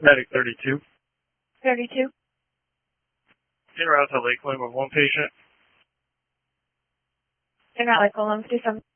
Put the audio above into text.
Medic 32. 32. En route to Lakeland with one patient. En route Lakeland, 57.